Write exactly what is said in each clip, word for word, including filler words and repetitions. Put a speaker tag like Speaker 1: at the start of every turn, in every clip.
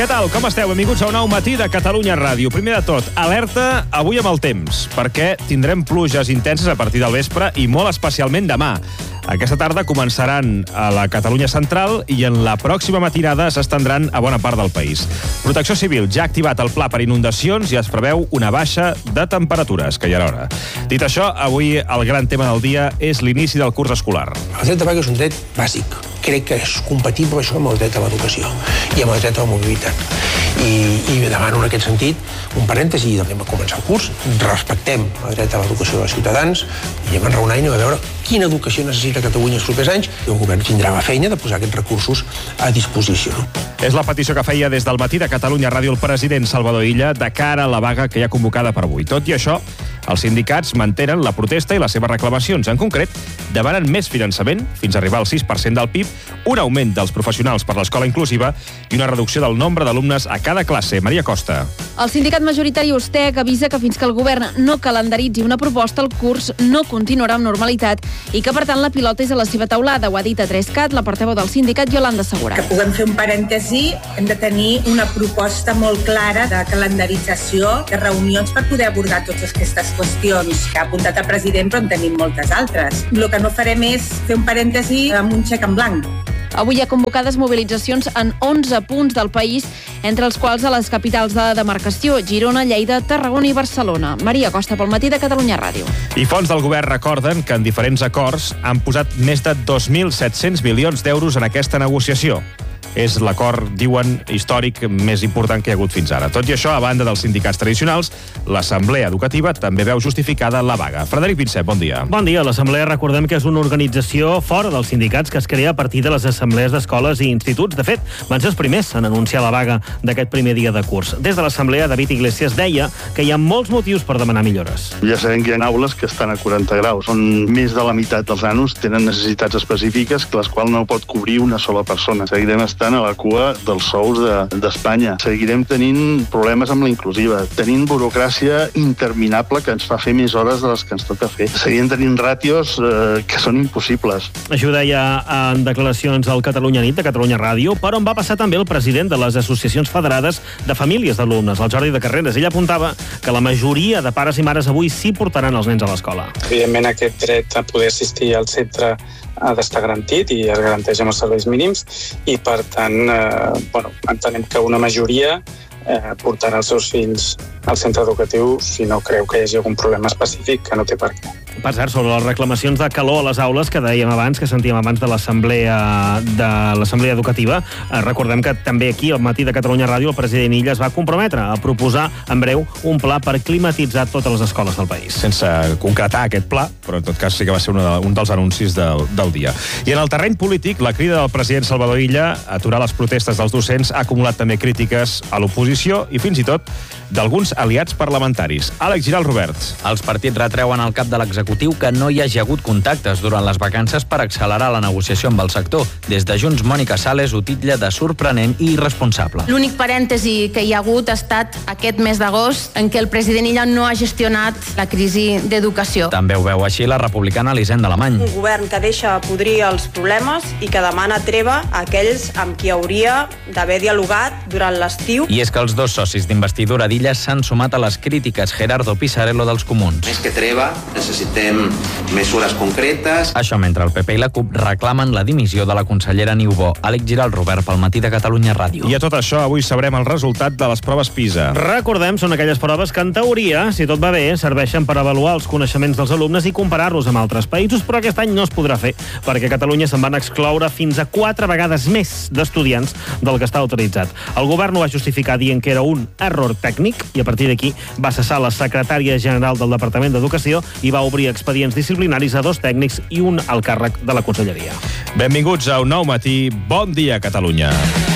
Speaker 1: Què tal? Com esteu? Benvinguts a un nou matí de Catalunya Ràdio. Primer de tot, alerta avui amb el temps, perquè tindrem pluges intenses a partir del vespre i molt especialment demà. Aquesta tarda començaran a la Catalunya central i en la pròxima matinada s'estendran a bona part del país. Protecció Civil ja ha activat el pla per inundacions i es preveu una baixa de temperatures, que hi ha hora. Dit això, avui el gran tema del dia és l'inici del curs escolar.
Speaker 2: El dret de vaga és un dret bàsic. Crec que és compatible això amb el dret a l'educació i amb el dret a la mobilitat. I, i demano en aquest sentit un parèntesi i anem a començar el curs. Respectem el dret a l'educació dels ciutadans i anem a enraonar i anem a veure quina educació necessita Catalunya els propers anys i el govern tindrà la feina de posar aquests recursos a disposició.
Speaker 1: És la petició que feia des del matí de Catalunya Ràdio el president Salvador Illa de cara a la vaga que hi ha convocada per avui. Tot i això, els sindicats mantenen la protesta i les seves reclamacions. En concret, demanen més finançament, fins a arribar al sis per cent del P I B, un augment dels professionals per l'escola inclusiva i una reducció del nombre d'alumnes a cada classe. Maria Costa.
Speaker 3: El sindicat majoritari Ustec avisa que fins que el govern no calendaritzi una proposta, el curs no continuarà amb normalitat i que, per tant, la pilota és a la seva taulada. Ho ha dit a tres cat la portaveu del sindicat, Yolanda Segura.
Speaker 4: Que puguem fer un parèntesi, hem de tenir una proposta molt clara de calendarització de reunions per poder abordar totes aquestes qüestions que ha apuntat el president, però en tenim moltes altres. El que no farem és fer un parèntesi amb un xec en blanc.
Speaker 3: Avui hi ha convocades mobilitzacions en onze punts del país, entre els quals a les capitals de demarcació, Girona, Lleida, Tarragona i Barcelona. Maria Costa, pel matí de Catalunya Ràdio.
Speaker 1: I fons del govern recorden que en diferents acords han posat més de dos mil set-cents milions d'euros en aquesta negociació. És l'acord, diuen, històric més important que hi ha hagut fins ara. Tot i això, a banda dels sindicats tradicionals, l'Assemblea Educativa també veu justificada la vaga. Frederic Pinsep, bon dia.
Speaker 5: Bon dia. L'Assemblea, recordem que és una organització fora dels sindicats que es crea a partir de les assemblees d'escoles i instituts. De fet, van ser els primers en anunciar la vaga d'aquest primer dia de curs. Des de l'Assemblea, David Iglesias deia que hi ha molts motius per demanar millores.
Speaker 6: Ja sabem que hi ha aules que estan a quaranta graus, on més de la meitat dels nanos tenen necessitats específiques que les quals no pot cobrir una sola persona. Seguirem estant a la cua dels sous d'Espanya. De, Seguirem tenint problemes amb la inclusiva, tenint burocràcia interminable que ens fa fer més hores de les que ens toca fer. Seguirem tenint ràtios eh, que són impossibles.
Speaker 5: Això deia en declaracions al Catalunya Nit de Catalunya Ràdio, per on va passar també el president de les associacions federades de famílies d'alumnes, el Jordi de Carreras. Ell apuntava que la majoria de pares i mares avui sí portaran els nens a l'escola.
Speaker 7: Evidentment, aquest dret a poder assistir al centre ha d'estar garantit i es garanteix amb els serveis mínims i, per tant, eh, bueno, entenem que una majoria eh, portarà els seus fills al centre educatiu si no creu que hi hagi algun problema específic que no té per què.
Speaker 5: Per cert, sobre les reclamacions de calor a les aules que dèiem abans, que sentíem abans de l'assemblea de l'assemblea educativa, eh, recordem que també aquí, al matí de Catalunya Ràdio, el president Illa es va comprometre a proposar en breu un pla per climatitzar totes les escoles del país.
Speaker 1: Sense concretar aquest pla, però en tot cas sí que va ser una de, un dels anuncis del, del dia. I en el terreny polític, la crida del president Salvador Illa a aturar les protestes dels docents ha acumulat també crítiques a l'oposició i fins i tot d'alguns aliats parlamentaris. Àlex Giral, Robert.
Speaker 8: Els partits retreuen al cap de l'executiu que no hi hagi hagut contactes durant les vacances per accelerar la negociació amb el sector. Des de Junts, Mònica Sales ho titlla de sorprenent i irresponsable.
Speaker 9: L'únic parèntesi que hi ha hagut ha estat aquest mes d'agost en què el president Illa no ha gestionat la crisi d'educació.
Speaker 8: També ho veu així la republicana Elisenda Alemany.
Speaker 10: Un govern que deixa podrir els problemes i que demana treva a aquells amb qui hauria d'haver dialogat durant l'estiu.
Speaker 8: I és que els dos socis d'investidura d'Illa s'han sumat a les crítiques. Gerardo Pisarello dels Comuns.
Speaker 11: Més que treva, necessitem mesures concretes.
Speaker 8: Això mentre el P P i la CUP reclamen la dimissió de la consellera Niubó. Àlex Giral, Robert, pel matí de Catalunya Ràdio.
Speaker 1: I a tot això, avui sabrem el resultat de les proves PISA.
Speaker 5: Recordem, són aquelles proves que, en teoria, si tot va bé, serveixen per avaluar els coneixements dels alumnes i comparar-los amb altres països, però aquest any no es podrà fer, perquè a Catalunya se'n van excloure fins a quatre vegades més d'estudiants del que està autoritzat. El govern ho va justificar dient que era un error tècnic i a partir d'aquí va cessar la secretària general del Departament d'Educació i va obrir expedients disciplinaris a dos tècnics i un al càrrec de la conselleria.
Speaker 1: Benvinguts a un nou matí. Bon dia, Catalunya.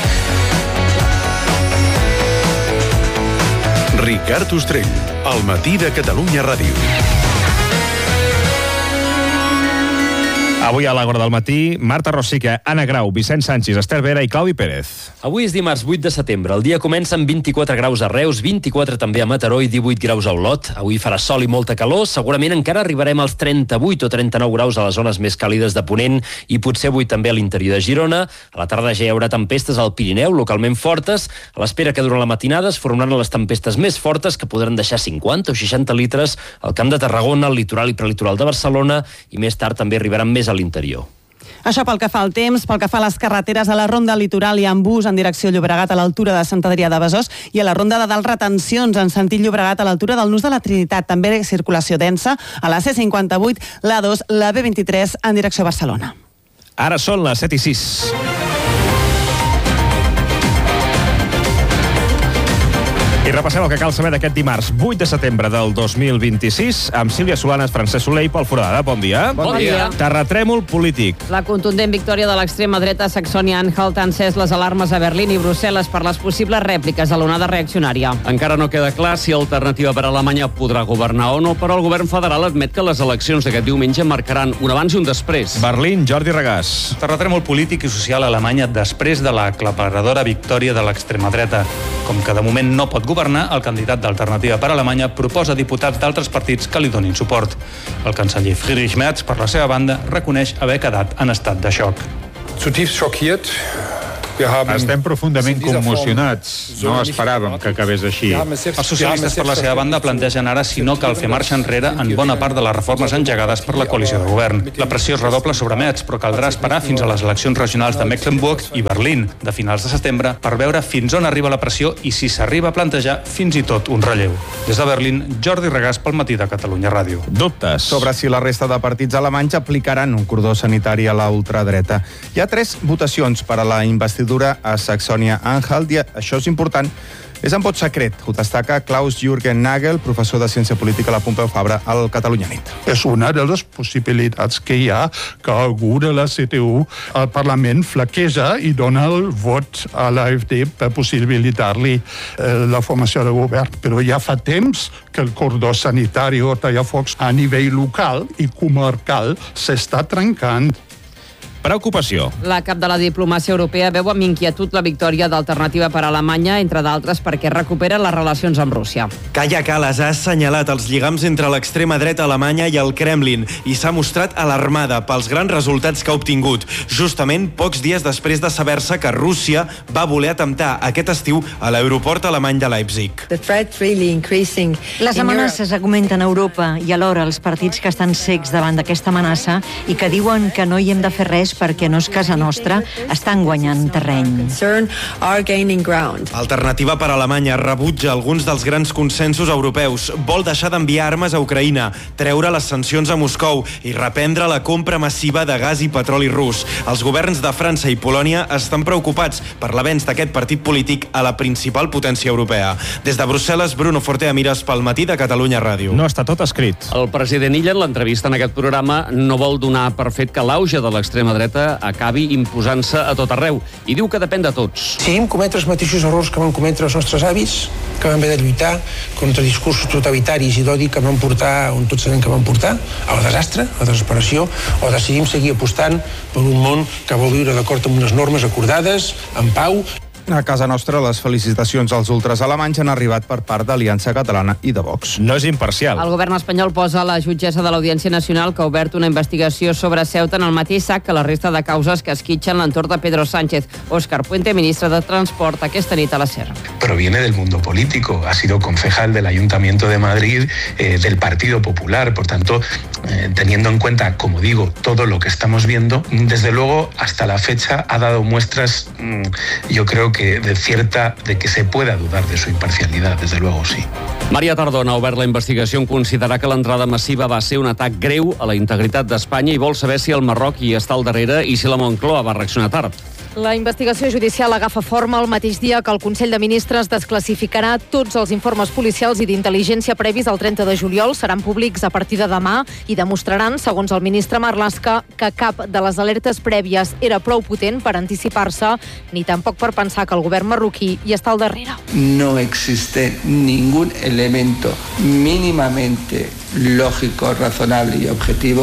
Speaker 12: Ricard Ostrell, al matí de Catalunya Ràdio.
Speaker 1: Avui a l'Àgora del matí, Marta Rosique, Anna Grau, Vicent Sánchez, Esther Vera i Claudi Pérez.
Speaker 13: Avui és dimarts vuit de setembre. El dia comença amb vint-i-quatre graus a Reus, vint-i-quatre també a Mataró i divuit graus a Olot. Avui farà sol i molta calor. Segurament encara arribarem als trenta-vuit o trenta-nou graus a les zones més càlides de Ponent i potser avui també a l'interior de Girona. A la tarda ja hi haurà tempestes al Pirineu, localment fortes. A l'espera que durant la matinada es formaran les tempestes més fortes que podran deixar cinquanta o seixanta litres al Camp de Tarragona, al litoral i prelitoral de Barcelona i més tard també arribaran més a l'interior.
Speaker 14: Això pel que fa al temps, pel que fa a les carreteres, a la ronda litoral hi ha bus en direcció Llobregat a l'altura de Sant Adrià de Besòs i a la ronda de dalt retencions en sentit Llobregat a l'altura del Nus de la Trinitat. També circulació densa a la C cinquanta-vuit, l'A dos, la B vint-i-tres en direcció a Barcelona.
Speaker 1: Ara són les set i sis. I repassem el que cal saber d'aquest dimarts vuit de setembre del dos mil vint-i-sis amb Sílvia Solanes, Francesc Soler i Pol Forada. Bon dia.
Speaker 15: Bon dia.
Speaker 1: Terratrèmol polític.
Speaker 15: La contundent victòria de l'extrema dreta Saxònia-Anhalt ha encès les alarmes a Berlín i Brussel·les per les possibles rèpliques a l'onada reaccionària.
Speaker 16: Encara no queda clar si Alternativa per Alemanya podrà governar o no, però el govern federal admet que les eleccions d'aquest diumenge marcaran un abans i un després.
Speaker 1: Berlín, Jordi Regàs.
Speaker 17: Terratrèmol polític i social a Alemanya després de la aclaparadora victòria de l'extrema dreta. Com que de moment no pot governar, el candidat d'Alternativa per Alemanya proposa diputats d'altres partits que li donin suport. El canceller Friedrich Merz, per la seva banda, reconeix haver quedat en estat de xoc.
Speaker 18: Zutiefst schockiert. Estem profundament commocionats. No esperàvem que acabés així.
Speaker 17: Els socialistes, per la seva banda, plantegen ara si no cal fer marxa enrere en bona part de les reformes engegades per la coalició de govern. La pressió es redobla sobre Merz, però caldrà esperar fins a les eleccions regionals de Mecklenburg i Berlín, de finals de setembre, per veure fins on arriba la pressió i si s'arriba a plantejar fins i tot un relleu. Des de Berlín, Jordi Regàs pel Matí de Catalunya Ràdio.
Speaker 1: Dubtes
Speaker 19: sobre si la resta de partits alemanys aplicaran un cordó sanitari a la ultradreta. Hi ha tres votacions per a la investidura a Saxònia-Anhalt i això és important. És en vot secret, ho destaca Klaus-Jürgen Nagel, professor de Ciència Política a la Pompeu Fabra al Catalunya Nit.
Speaker 20: És una de les possibilitats que hi ha que algú de la C T U al Parlament flaqueja i dona el vot a l'AfD per possibilitar-li eh, la formació de govern. Però ja fa temps que el cordó sanitari o tallafocs a nivell local i comarcal s'està trencant.
Speaker 1: Preocupació.
Speaker 15: La cap de la diplomàcia europea veu amb inquietud la victòria d'Alternativa per Alemanya, entre d'altres perquè recupera les relacions amb Rússia.
Speaker 21: Kaja Kallas ha assenyalat els lligams entre l'extrema dreta alemanya i el Kremlin i s'ha mostrat alarmada pels grans resultats que ha obtingut, justament pocs dies després de saber-se que Rússia va voler atemptar aquest estiu a l'aeroport alemany de Leipzig.
Speaker 22: Les amenaces augmenten a Europa i alhora els partits que estan cecs davant d'aquesta amenaça i que diuen que no hi hem de fer res perquè no és casa nostra, estan guanyant terreny.
Speaker 21: Alternativa per Alemanya rebutja alguns dels grans consensos europeus, vol deixar d'enviar armes a Ucraïna, treure les sancions a Moscou i reprendre la compra massiva de gas i petroli rus. Els governs de França i Polònia estan preocupats per l'avenç d'aquest partit polític a la principal potència europea. Des de Brussel·les, Bruno Fortea-Mires pel Matí de Catalunya Ràdio.
Speaker 1: No està tot escrit.
Speaker 16: El president Illa, en l'entrevista en aquest programa, no vol donar per fet que l'auge de l'extrema dreta acabi imposant-se a tot arreu i diu que depèn de tots.
Speaker 2: Si hem cometre els mateixos errors que van cometre els nostres avis, que van haver de lluitar contra discursos totalitaris i d'odi que van portar, on tots sabem que van portar, al desastre, a la desesperació, o decidim seguir apostant per un món que vol viure d'acord amb unes normes acordades, en pau.
Speaker 19: A casa nostra, les felicitacions als ultres alemanys han arribat per part d'Aliança Catalana i de Vox.
Speaker 1: No és imparcial.
Speaker 15: El govern espanyol posa la jutgessa de l'Audiència Nacional que ha obert una investigació sobre Ceuta en el mateix sac que la resta de causes que esquitxen l'entorn de Pedro Sánchez. Óscar Puente, ministre de Transport, aquesta nit a la SER.
Speaker 23: Proviene del mundo político, ha sido concejal del Ayuntamiento de Madrid, eh, del Partido Popular, por tanto, eh, teniendo en cuenta, como digo, todo lo que estamos viendo, desde luego, hasta la fecha ha dado muestras, mmm, yo creo que Que de cierta, de que se pueda dudar de su imparcialidad, desde luego sí.
Speaker 16: Maria Tardona ha obert la investigació en considerar que l'entrada massiva va ser un atac greu a la integritat d'Espanya i vol saber si el Marroc hi està al darrere i si la Moncloa va reaccionar tard.
Speaker 24: La investigació judicial agafa forma el mateix dia que el Consell de Ministres desclassificarà tots els informes policials i d'intel·ligència previs al trenta de juliol. Seran públics a partir de demà i demostraran, segons el ministre Marlaska, que cap de les alertes prèvies era prou potent per anticipar-se, ni tampoc per pensar que el govern marroquí hi està al darrere.
Speaker 25: No existe ningún elemento mínimamente lógico, razonable y objetivo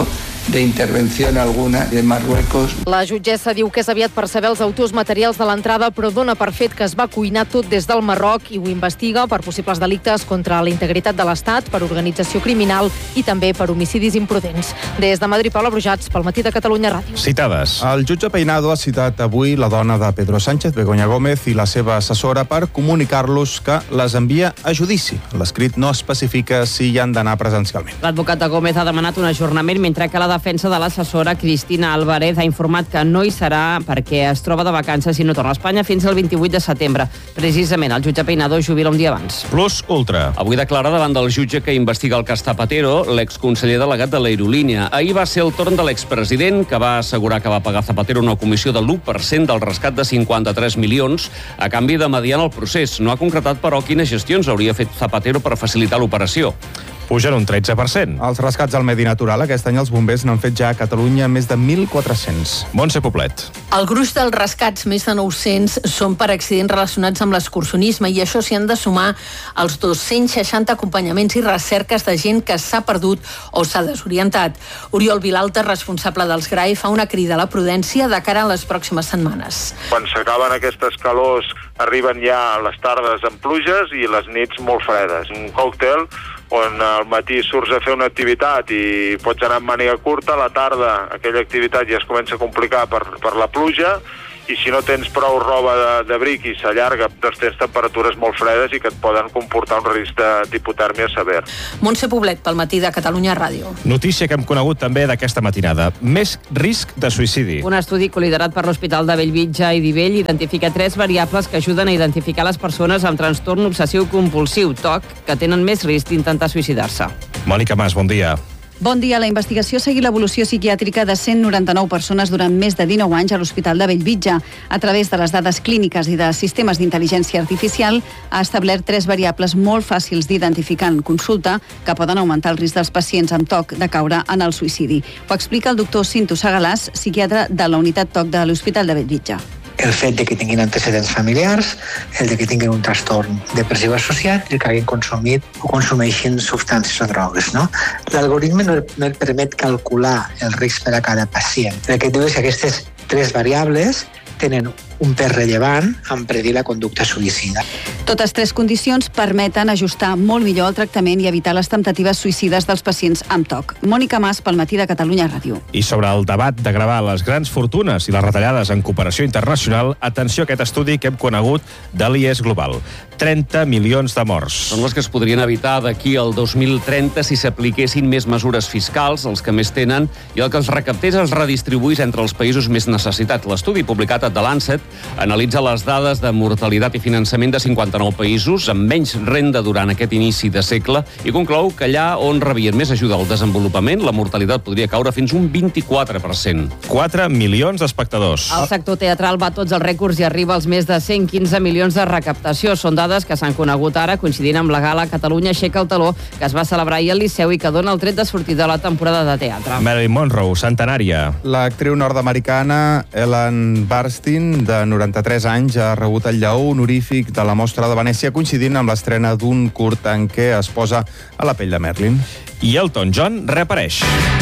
Speaker 25: de intervención alguna de Marruecos.
Speaker 24: La jutgessa diu que és aviat per saber els autors materials de l'entrada, però dona per fet que es va cuinar tot des del Marroc i ho investiga per possibles delictes contra la integritat de l'Estat, per organització criminal i també per homicidis imprudents. Des de Madrid, Paula Brujats, pel Matí de Catalunya Ràdio.
Speaker 1: Citades.
Speaker 19: El jutge Peinado ha citat avui la dona de Pedro Sánchez, Begoña Gómez, i la seva assessora per comunicar-los que les envia a judici. L'escrit no especifica si hi han d'anar presencialment.
Speaker 15: L'advocat de Gómez ha demanat un ajornament, mentre que la defensa de l'assessora Cristina Álvarez ha informat que no hi serà perquè es troba de vacances i no torna a Espanya fins al vint-i-vuit de setembre. Precisament, el jutge Peinado jubila un dia abans.
Speaker 1: Plus Ultra.
Speaker 16: Avui declara davant del jutge que investiga el cas Zapatero, l'exconseller delegat de l'Aerolínia. Ahir va ser el torn de l'expresident, que va assegurar que va pagar Zapatero una comissió de l'u per cent del rescat de cinquanta-tres milions a canvi de mediar en el procés. No ha concretat, però, quines gestions hauria fet Zapatero per facilitar l'operació.
Speaker 1: Pugen un tretze per cent.
Speaker 19: Els rescats al medi natural, aquest any els bombers n'han fet ja a Catalunya més de mil quatre-cents.
Speaker 1: Montse Poblet.
Speaker 3: El gruix dels rescats, més de nou-cents, són per accidents relacionats amb l'excursionisme i això s'hi han de sumar els dos-cents seixanta acompanyaments i recerques de gent que s'ha perdut o s'ha desorientat. Oriol Vilalta, responsable dels G R A E, fa una crida a la prudència de cara a les pròximes setmanes.
Speaker 4: Quan s'acaben aquestes calors arriben ja les tardes amb pluges i les nits molt fredes. Un còctel on al matí surts a fer una activitat i pots anar amb màniga curta, a la tarda aquella activitat ja es comença a complicar per, per la pluja, i si no tens prou roba d'abric i s'allarga, doncs tens temperatures molt fredes i que et poden comportar un risc de d'hipotèrmia sever.
Speaker 3: Montse Poblet, pel Matí de Catalunya Ràdio.
Speaker 1: Notícia que hem conegut també d'aquesta matinada. Més risc de suïcidi.
Speaker 15: Un estudi col·liderat per l'Hospital de Bellvitge i Divell identifica tres variables que ajuden a identificar les persones amb trastorn obsessiu compulsiu, T O C, que tenen més risc d'intentar suïcidar-se.
Speaker 1: Mònica Mas, bon dia.
Speaker 6: Bon dia. La investigació ha seguit l'evolució psiquiàtrica de cent noranta-nou persones durant més de dinou anys a l'Hospital de Bellvitge. A través de les dades clíniques i de sistemes d'intel·ligència artificial, ha establert tres variables molt fàcils d'identificar en consulta que poden augmentar el risc dels pacients amb T O C de caure en el suïcidi. Ho explica el doctor Cinto Segalàs, psiquiatre de la unitat T O C de l'Hospital de Bellvitge.
Speaker 7: El fet de que tinguin antecedents familiars, el de que tinguin un trastorn depressiu associat i que hagin consumit o consumeixin substàncies o drogues. No? L'algoritme no, no et permet calcular el risc per a cada pacient. El que et diu és que aquestes tres variables tenen un pes rellevant en predir la conducta suïcida.
Speaker 6: Totes tres condicions permeten ajustar molt millor el tractament i evitar les temptatives suïcides dels pacients amb T O C. Mònica Mas, pel Matí de Catalunya Ràdio.
Speaker 1: I sobre el debat de gravar les grans fortunes i les retallades en cooperació internacional, atenció a aquest estudi que hem conegut de l'I E S Global. trenta milions de morts.
Speaker 16: Són les que es podrien evitar d'aquí al dos mil trenta si s'apliquessin més mesures fiscals, els que més tenen, i el que els recaptés es redistribuís entre els països més necessitats. L'estudi publicat a The Lancet analitza les dades de mortalitat i finançament de cinquanta-nou països amb menys renda durant aquest inici de segle i conclou que allà on rebien més ajuda al desenvolupament, la mortalitat podria caure fins un vint-i-quatre per cent.
Speaker 1: quatre milions d'espectadors.
Speaker 15: El sector teatral va tots els rècords i arriba als més de cent quinze milions de recaptació. Són dades que s'han conegut ara, coincidint amb la gala Catalunya aixeca el taló, que es va celebrar ahir al Liceu i que dona el tret de sortida a la temporada de teatre.
Speaker 1: Marilyn Monroe, centenària.
Speaker 19: L'actriu nord-americana Ellen Burstyn, de noranta-tres anys, ha rebut el lleó honorífic de la Mostra de Venècia, coincidint amb l'estrena d'un curt en què es posa a la pell de Merlin.
Speaker 1: I Elton John reapareix.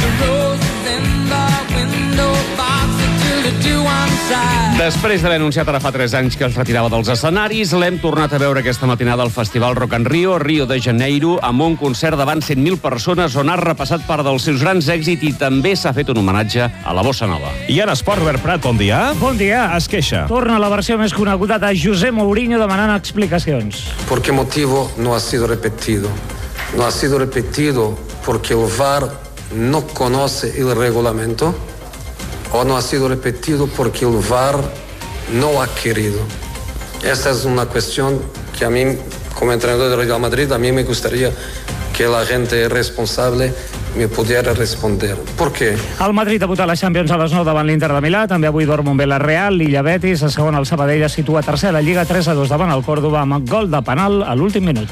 Speaker 16: Després d'haver anunciat ara fa tres anys que es retirava dels escenaris, l'hem tornat a veure aquesta matinada al Festival Rock en Rio, Rio de Janeiro, amb un concert davant cent mil persones on ha repassat part dels seus grans èxits i també s'ha fet un homenatge a la bossa nova.
Speaker 1: I en esport, Robert Prat, bon dia.
Speaker 9: Bon dia.
Speaker 1: Es queixa.
Speaker 9: Torna la versió més coneguda de José Mourinho demanant explicacions.
Speaker 26: ¿Por qué motivo no ha sido repetido? No ha sido repetido porque el V A R no conoce el reglamento o no ha sido repetido porque el V A R no ha querido. Esta es una cuestión que a mí, como entrenador del Real Madrid, a mí me gustaría que la gente responsable me pudiera responder. ¿Por qué?
Speaker 9: El Madrid ha votat la Champions a les nou davant l'Inter de Milà, també avui dorm un bé la Real, l'Illa Betis, a segon el Sabadell es situa tercer a la Lliga, tres a dos davant el Còrdoba amb gol de penal a l'últim minut.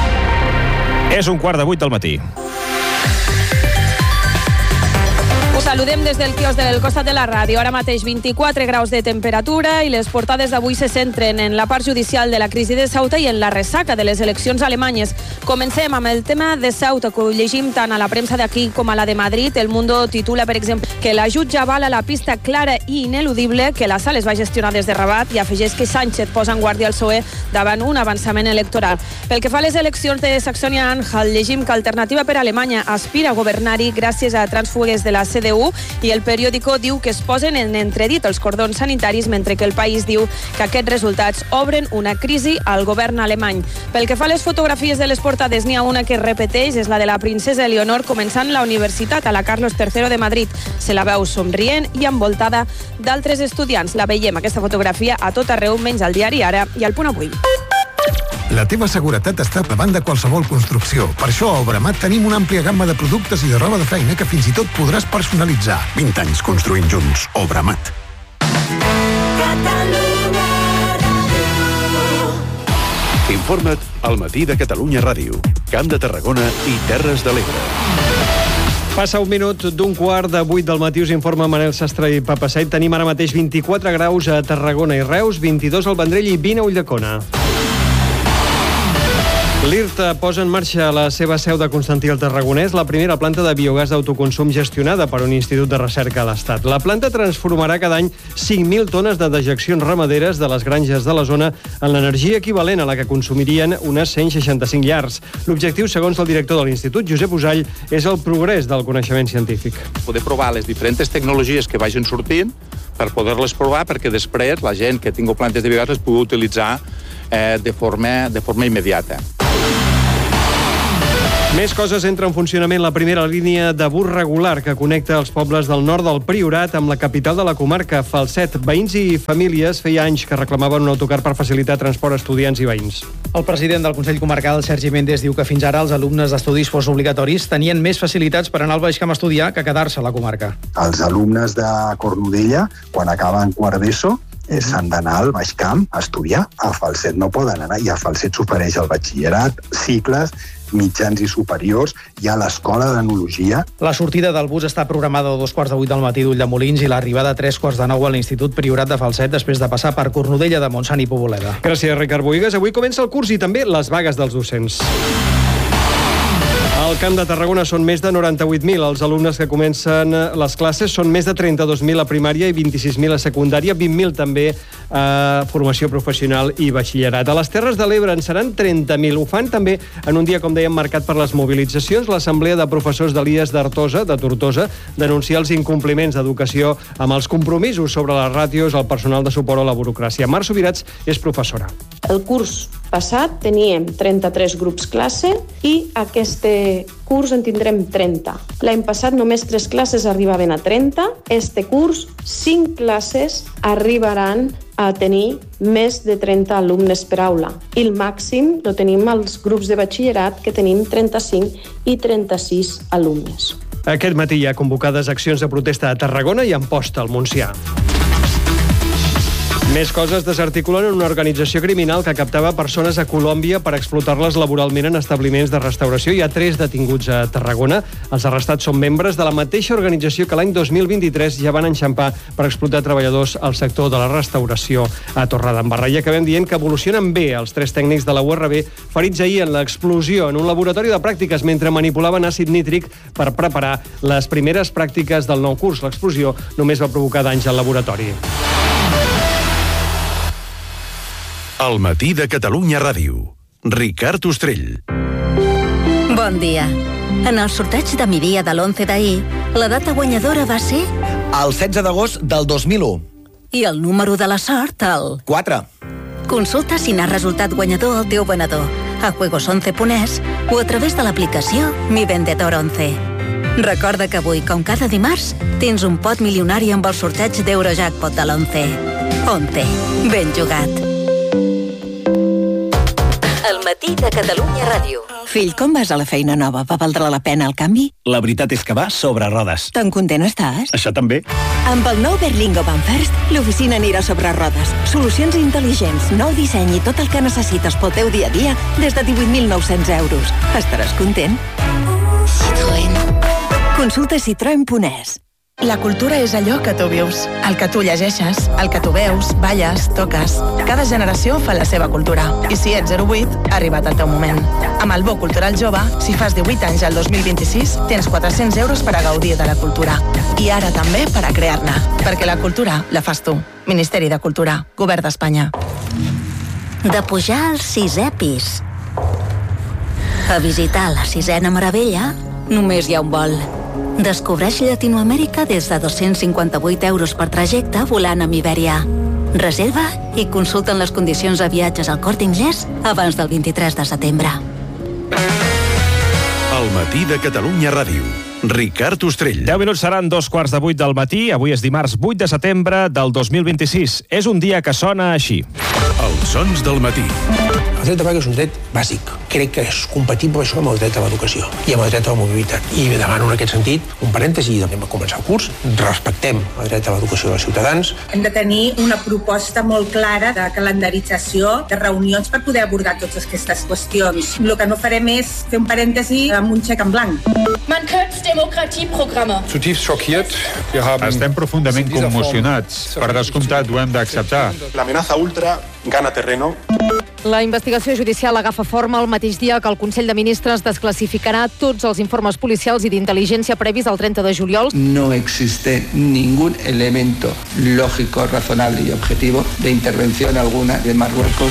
Speaker 1: És un quart de vuit del matí.
Speaker 5: saludem des del quios del costat de la ràdio. Ara mateix vint-i-quatre graus de temperatura i les portades d'avui se centren en la part judicial de la crisi de Ceuta i en la ressaca de les eleccions alemanyes. Comencem amb el tema de Ceuta, que ho llegim tant a la premsa d'aquí com a la de Madrid. El Mundo titula, per exemple, que la jutge avala la pista clara i ineludible que la sala es va gestionar des de Rabat i afegeix que Sánchez posa en guàrdia el P S O E davant un avançament electoral. Pel que fa a les eleccions de Saxònia-Anhalt, llegim que Alternativa per Alemanya aspira a governar-hi gràcies a trànsfugues de la C D U i el periòdico diu que es posen en entredit els cordons sanitaris, mentre que el País diu que aquests resultats obren una crisi al govern alemany. Pel que fa a les fotografies de les portades, n'hi ha una que es repeteix, és la de la princesa Eleonor començant la universitat a la Carlos tercero de Madrid. Se la veu somrient i envoltada d'altres estudiants. La veiem, aquesta fotografia, a tot arreu, menys al diari Ara i al Punt Avui.
Speaker 8: La teva seguretat està davant de qualsevol construcció. Per això a Obramat tenim una àmplia gamma de productes i de roba de feina que fins i tot podràs personalitzar. vint anys construint junts. Obramat.
Speaker 10: Informa't al Matí de Catalunya Ràdio. Camp de Tarragona i Terres de l'Ebre.
Speaker 11: Passa un minut d'un quart de vuit del matí, us informa Manel Sastre i Papa Said. Tenim ara mateix vint-i-quatre graus a Tarragona i Reus, vint-i-dos al Vendrell i vint a Ulldecona. L'IRTA posa en marxa la seva seu de Constantí al Tarragonès, la primera planta de biogàs d'autoconsum gestionada per un institut de recerca a l'Estat. La planta transformarà cada any cinc mil tones de dejeccions ramaderes de les granges de la zona en l'energia equivalent a la que consumirien unes cent seixanta-cinc llars. L'objectiu, segons el director de l'Institut, Josep Usall, és el progrés del coneixement científic.
Speaker 12: Poder provar les diferents tecnologies que vagin sortint per poder-les provar perquè després la gent que tingui plantes de biogàs les pugui utilitzar eh, de, forma, de forma immediata.
Speaker 11: Més coses. Entra en funcionament la primera línia de bus regular que connecta els pobles del nord del Priorat amb la capital de la comarca, Falset. Veïns i famílies feia anys que reclamaven un autocar per facilitar transport a estudiants i veïns.
Speaker 13: El president del Consell Comarcal, Sergi Méndez, diu que fins ara els alumnes d'estudis postobligatoris tenien més facilitats per anar al Baix Camp a estudiar que quedar-se a la comarca.
Speaker 27: Els alumnes de Cornudella, quan acaben quart d'ESO, s'han d'anar al Baix Camp a estudiar. A Falset no poden anar, i a Falset s'ofereix el batxillerat, cicles, mitjans i superiors, hi ha l'escola d'enologia.
Speaker 13: La sortida del bus està programada a dos quarts de vuit del matí d'Ulldemolins i l'arribada a tres quarts de nou a l'Institut Priorat de Falset després de passar per Cornudella de Montsant i Poboleda.
Speaker 11: Gràcies, Ricard Boigas. Avui comença el curs i també les vagues dels docents. Al Camp de Tarragona són més de noranta-vuit mil. Els alumnes que comencen les classes són més de trenta-dos mil a primària i vint-i-sis mil a secundària, vint mil també a formació professional i batxillerat. A les Terres de l'Ebre en seran trenta mil. Ho fan també en un dia, com dèiem, marcat per les mobilitzacions. L'Assemblea de Professors de l'I E S d'Artosa, de Tortosa, denuncia els incompliments d'educació amb els compromisos sobre les ràtios, el personal de suport a la burocràcia. Mar Subirats és professora.
Speaker 28: El curs passat teníem trenta-tres grups classe i aquest curs en tindrem trenta. L'any passat només tres classes arribaven a trenta. Este curs, cinc classes arribaran a tenir més de trenta alumnes per aula. I el màxim lo tenim als grups de batxillerat, que tenim trenta-cinc i trenta-sis alumnes.
Speaker 11: Aquest matí hi ha convocades accions de protesta a Tarragona i Amposta, al Montsià. Més coses. Desarticulen una organització criminal que captava persones a Colòmbia per explotar-les laboralment en establiments de restauració. Hi ha tres detinguts a Tarragona. Els arrestats són membres de la mateixa organització que l'any dos mil vint-i-tres ja van enxampar per explotar treballadors al sector de la restauració a Torredembarra. I acabem dient que evolucionen bé els tres tècnics de la U R B ferits ahir en l'explosió en un laboratori de pràctiques mentre manipulaven àcid nítric per preparar les primeres pràctiques del nou curs. L'explosió només va provocar danys al laboratori.
Speaker 10: El Matí de Catalunya Ràdio. Ricard Ostrell.
Speaker 29: Bon dia. En el sorteig de migdia de l'onze d'ahir, la data guanyadora va ser...
Speaker 30: El setze d'agost del dos mil u.
Speaker 29: I el número de la sort, el...
Speaker 30: quatre.
Speaker 29: Consulta si n'ha resultat guanyador el teu venedor a juegos once punt es o a través de l'aplicació Mi Vendedor once. Recorda que avui, com cada dimarts, tens un pot milionari amb el sorteig d'Eurojackpot de l'onze. once. Ben jugat. El Matí de Catalunya Ràdio.
Speaker 31: Fill, com vas a la feina nova? Va valdre la pena el canvi?
Speaker 32: La veritat és que va sobre rodes.
Speaker 31: Tan content estàs?
Speaker 32: Això també.
Speaker 31: Amb el nou Berlingo Van First, l'oficina anirà sobre rodes. Solucions intel·ligents, nou disseny i tot el que necessites pel teu dia a dia des de divuit mil nou-cents euros. Estaràs content?
Speaker 29: Citroën.
Speaker 31: Consulta citroen punt es.
Speaker 2: La cultura és allò que tu vius, el que tu llegeixes, el que tu veus, balles, toques. Cada generació fa la seva cultura. I si ets zero vuit, ha arribat el teu moment. Amb el Bo Cultural Jove, si fas divuit anys al dos mil vint-i-sis, tens quatre-cents euros per a gaudir de la cultura. I ara també per a crear-ne. Perquè la cultura la fas tu. Ministeri de Cultura, Govern d'Espanya.
Speaker 29: De pujar al sisè pis a visitar la sisena meravella, només hi ha un vol. Descobreix Llatinoamèrica des de dos-cents cinquanta-vuit euros per trajecte volant amb Ibèria. Reserva i consulten les condicions de viatges al Corte Inglés abans del vint-i-tres de setembre.
Speaker 10: El matí de Catalunya Ràdio. Ricard Ostrell.
Speaker 1: deu minuts seran dos quarts de vuit del matí. Avui és dimarts vuit de setembre del dos mil vint-i-sis. És un dia que sona així.
Speaker 10: Els sons del matí.
Speaker 3: El dret de vaga és un dret bàsic. Crec que és compatible això amb el dret a l'educació i amb el dret a la mobilitat. I demano en aquest sentit un parèntesi, i anem a començar el curs. Respectem el dret a l'educació dels ciutadans.
Speaker 4: Hem de tenir una proposta molt clara de calendarització de reunions per poder abordar totes aquestes qüestions. El que no farem és fer un parèntesi amb un xec en blanc.
Speaker 14: Man könnte Demokratieprogramme.
Speaker 17: Zutiefst schockiert. Estem profundament commocionats. Per descomptat, ho hem d'acceptar.
Speaker 18: L'amenaça ultra gana terreno.
Speaker 20: La investigació judicial agafa forma el mateix dia que el Consell de Ministres desclassificarà tots els informes policials i d'intel·ligència previs al trenta de juliol.
Speaker 21: No existe ningún elemento lógico, razonable y objetivo de intervención alguna de Marruecos.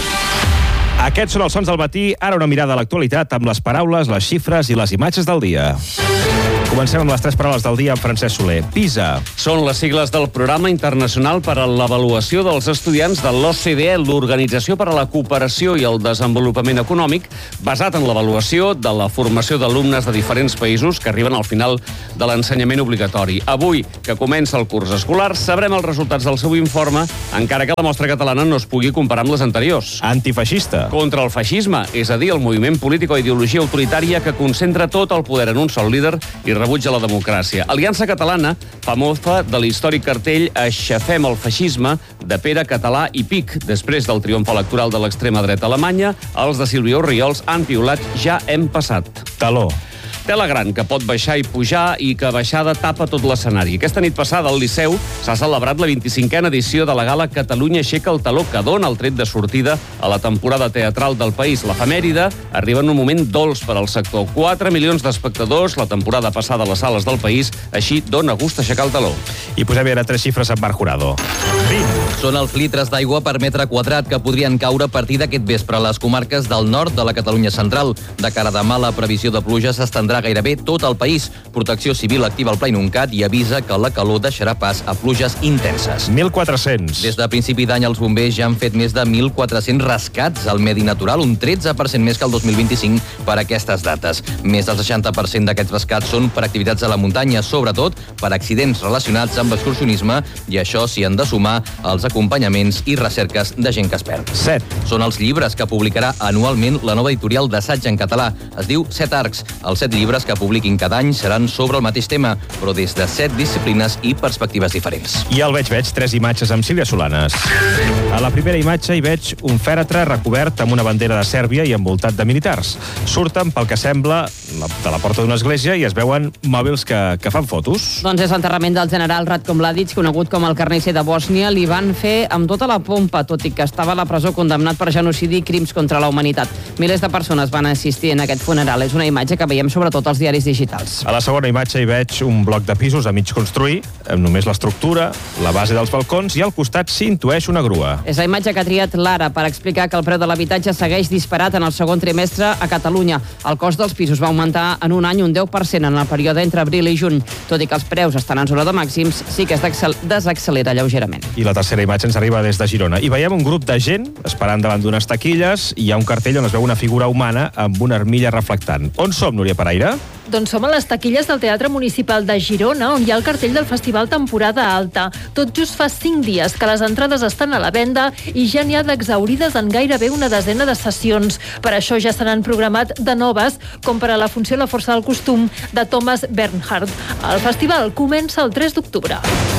Speaker 1: Aquests són els sons del matí. Ara una mirada a l'actualitat amb les paraules, les xifres i les imatges del dia. Comencem amb les tres paraules del dia amb Francesc Soler. PISA.
Speaker 16: Són les sigles del Programa Internacional per a l'Avaluació dels Estudiants de l'O C D E, l'Organització per a la Cooperació i el Desenvolupament Econòmic, basat en l'avaluació de la formació d'alumnes de diferents països que arriben al final de l'ensenyament obligatori. Avui, que comença el curs escolar, sabrem els resultats del seu informe, encara que la mostra catalana no es pugui comparar amb les anteriors.
Speaker 1: Antifeixista.
Speaker 16: Contra el feixisme, és a dir, el moviment polític o ideologia autoritària que concentra tot el poder en un sol líder i rebutja la democràcia. Aliança Catalana fa mofa de l'històric cartell Aixafem el feixisme de Pere Català i Pic. Després del triomf electoral de l'extrema dreta alemanya, els de Sílvia Orriols han piulat Ja hem passat.
Speaker 1: Taló.
Speaker 16: Tela gran, que pot baixar i pujar i que baixada tapa tot l'escenari. Aquesta nit passada al Liceu s'ha celebrat la vint-i-cinquena edició de la gala Catalunya aixeca el taló, que dona el tret de sortida a la temporada teatral del país. L'efemèride arriba en un moment dolç per al sector. quatre milions d'espectadors la temporada passada a les sales del país, així dona gust aixecar el taló.
Speaker 1: I posem ara tres xifres amb Marc Jurado. vint.
Speaker 22: Són els litres d'aigua per metre quadrat que podrien caure a partir d'aquest vespre a les comarques del nord de la Catalunya central. De cara a demà, la previsió de pluja s'estendrà gairebé tot el país. Protecció Civil activa el Pla Inuncat i avisa que la calor deixarà pas a pluges intenses.
Speaker 1: mil quatre-cents.
Speaker 22: Des de principi d'any, els bombers ja han fet més de mil quatre-cents rescats al medi natural, un tretze per cent més que el dos mil vint-i-cinc per aquestes dates. Més del seixanta per cent d'aquests rescats són per activitats a la muntanya, sobretot per accidents relacionats amb excursionisme, i això s'hi han de sumar els acompanyaments i recerques de gent que es perd.
Speaker 1: set.
Speaker 22: Són els llibres que publicarà anualment la nova editorial d'assaig en català. Es diu Set Arcs. Els set llibres que publiquin cada any seran sobre el mateix tema, però des de set disciplines i perspectives diferents.
Speaker 1: I al Veig Veig, tres imatges amb Sílvia Solanes. A la primera imatge hi veig un fèretre recobert amb una bandera de Sèrbia i envoltat de militars. Surten, pel que sembla, de la porta d'una església i es veuen mòbils que, que fan fotos.
Speaker 15: Doncs és l'enterrament del general Ratko Mladic, conegut com el carnisser de Bòsnia. Li van fer amb tota la pompa, tot i que estava a la presó condemnat per genocidi i crims contra la humanitat. Milers de persones van assistir en aquest funeral. És una imatge que veiem sobretot als diaris digitals.
Speaker 1: A la segona imatge hi veig un bloc de pisos a mig construir, amb només l'estructura, la base dels balcons, i al costat s'intueix una grua.
Speaker 15: És la imatge que ha triat l'Ara per explicar que el preu de l'habitatge segueix disparat en el segon trimestre a Catalunya. El cost dels pisos va augmentar en un any un deu per cent en el període entre abril i juny. Tot i que els preus estan en zona de màxims, sí que es desaccelera lleugerament.
Speaker 1: I la tercera imatge ens arriba des de Girona. I veiem un grup de gent esperant davant d'unes taquilles i hi ha un cartell on es veu una figura humana amb una armilla reflectant. On som, Núria Paraire?
Speaker 20: Doncs som a les taquilles del Teatre Municipal de Girona, on hi ha el cartell del Festival Temporada Alta. Tot just fa cinc dies que les entrades estan a la venda i ja n'hi ha d'exhaurides en gairebé una desena de sessions. Per això ja se n'han programat de noves, com per a la funció La força del costum de Thomas Bernhard. El festival comença el tres d'octubre.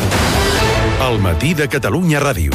Speaker 10: El matí de Catalunya Ràdio.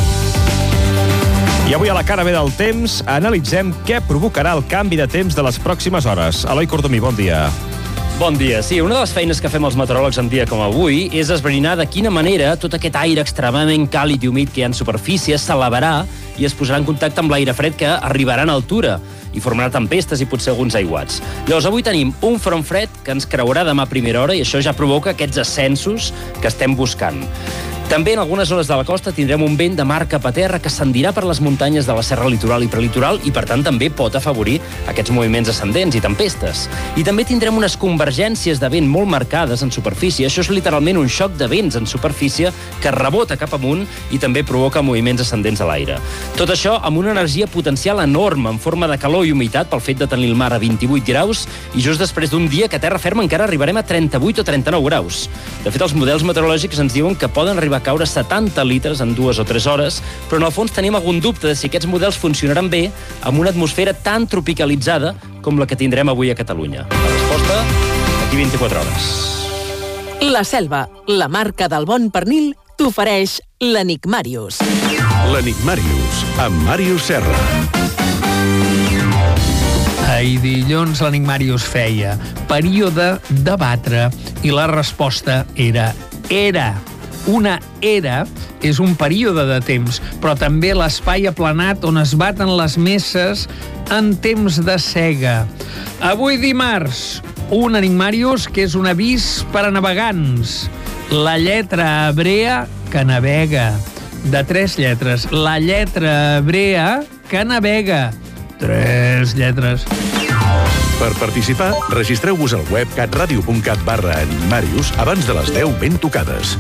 Speaker 1: I avui a la cara B del temps analitzem què provocarà el canvi de temps de les pròximes hores. Eloi Cordomí, bon dia.
Speaker 5: Bon dia. Sí, una de les feines que fem els meteoròlegs en dia com avui és esbrinar de quina manera tot aquest aire extremadament càlid i humit que hi ha en superfície s'elevarà i es posarà en contacte amb l'aire fred que arribarà en altura i formarà tempestes i potser alguns aiguats. Llavors, avui tenim un front fred que ens creurà demà a primera hora i això ja provoca aquests ascensos que estem buscant. També en algunes zones de la costa tindrem un vent de mar cap a terra que ascendirà per les muntanyes de la serra litoral i prelitoral i, per tant, també pot afavorir aquests moviments ascendents i tempestes. I també tindrem unes convergències de vent molt marcades en superfície. Això és literalment un xoc de vents en superfície que rebota cap amunt i també provoca moviments ascendents a l'aire. Tot això amb una energia potencial enorme en forma de calor i humitat pel fet de tenir el mar a vint-i-vuit graus i just després d'un dia que a terra ferma encara arribarem a trenta-vuit o trenta-nou graus. De fet, els models meteorològics ens diuen que poden arribar a caure setanta litres en dues o tres hores, però en el fons tenim algun dubte de si aquests models funcionaran bé amb una atmosfera tan tropicalitzada com la que tindrem avui a Catalunya. La resposta, aquí vint-i-quatre hores.
Speaker 6: La Selva, la marca del bon pernil, t'ofereix l'Enigmàrius.
Speaker 10: L'Enigmàrius, amb Màrius Serra.
Speaker 7: Ahir dilluns l'Enigmàrius feia període de batre i la resposta era era. Una era és un període de temps, però també l'espai aplanat on es baten les messes en temps de sega. Avui dimarts, un Enigmàrius que és un avís per a navegants. La lletra hebrea que navega. De tres lletres. La lletra hebrea que navega. Tres lletres.
Speaker 10: Per participar, registreu-vos al web catradio.cat barra Enigmàrius abans de les deu ben tocades.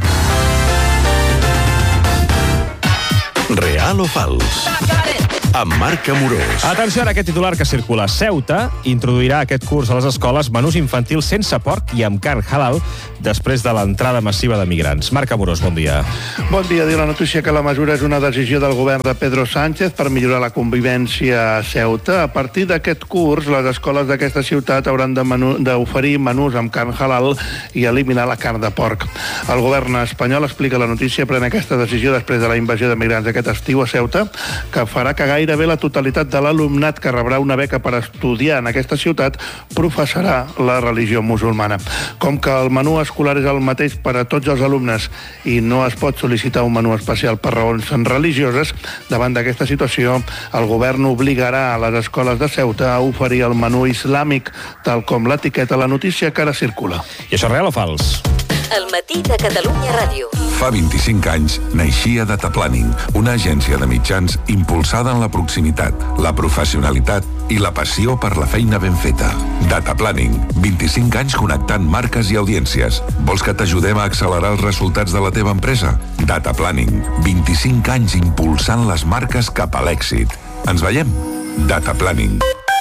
Speaker 10: Real o fals? Amb Marc Amorós.
Speaker 1: Atenció a aquest titular que circula. Ceuta introduirà aquest curs a les escoles menús infantils sense porc i amb carn halal després de l'entrada massiva de migrants. Marc Amorós, bon dia.
Speaker 8: Bon dia. Diu la notícia que la mesura és una decisió del govern de Pedro Sánchez per millorar la convivència a Ceuta. A partir d'aquest curs, les escoles d'aquesta ciutat hauran d'oferir menús amb carn halal i eliminar la carn de porc. El govern espanyol, explica la notícia, pren aquesta decisió després de la invasió de migrants aquest estiu a Ceuta, que farà que gairebé la totalitat de l'alumnat que rebrà una beca per estudiar en aquesta ciutat professarà la religió musulmana. Com que el menú escolar és el mateix per a tots els alumnes i no es pot sol·licitar un menú especial per raons religioses, davant d'aquesta situació, el govern obligarà a les escoles de Ceuta a oferir el menú islàmic, tal com l'etiqueta la notícia que ara circula.
Speaker 1: I això és real o fals?
Speaker 6: El matí de Catalunya Ràdio.
Speaker 9: Fa vint-i-cinc anys naixia Data Planning, una agència de mitjans impulsada en la proximitat, la professionalitat i la passió per la feina ben feta. Data Planning, vint-i-cinc anys connectant marques i audiències. Vols que t'ajudem a accelerar els resultats de la teva empresa? Data Planning, vint-i-cinc anys impulsant les marques cap a l'èxit. Ens veiem? Data Planning.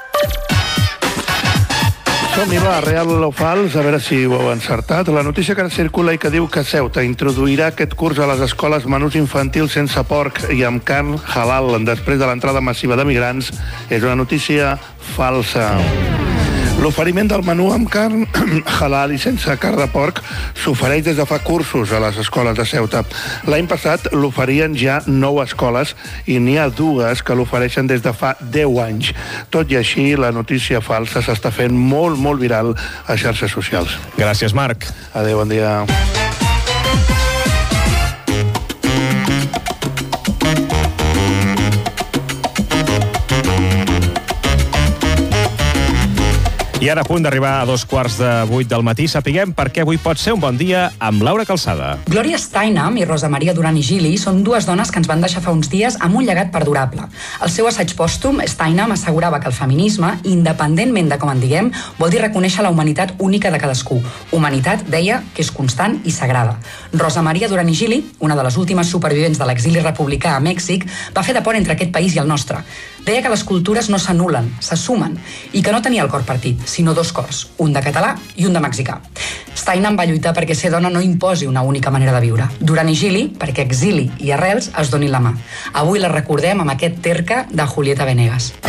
Speaker 8: Som-hi, va, real o fals, a veure si ho heu encertat. La notícia que ara circula i que diu que Ceuta introduirà aquest curs a les escoles menús infantils sense porc i amb carn halal després de l'entrada massiva de migrants és una notícia falsa. L'oferiment del menú amb carn halal i sense carn de porc s'ofereix des de fa cursos a les escoles de Ceuta. L'any passat l'oferien ja nou escoles i n'hi ha dues que l'ofereixen des de fa deu anys. Tot i així, la notícia falsa s'està fent molt, molt viral a xarxes socials.
Speaker 1: Gràcies, Marc.
Speaker 8: Adéu, bon dia.
Speaker 1: I ara a punt d'arribar a dos quarts de vuit del matí, sapiguem per què avui pot ser un bon dia amb Laura Calçada.
Speaker 12: Gloria Steinem i Rosa Maria Duran i Gili són dues dones que ens van deixar fa uns dies amb un llegat perdurable. Al seu assaig pòstum, Steinem assegurava que el feminisme, independentment de com en diguem, vol dir reconèixer la humanitat única de cadascú. Humanitat, deia, que és constant i sagrada. Rosa Maria Duran i Gili, una de les últimes supervivents de l'exili republicà a Mèxic, va fer de pont entre aquest país i el nostre. Deia que les cultures no s'anulen, se sumen, i que no tenia el cor partit, sinó dos cors, un de català i un de mexicà. Steinem va lluitar perquè ser dona no imposi una única manera de viure. Duran i Gili, perquè exili i arrels es donin la mà. Avui la recordem amb aquest terca de Julieta Venegas.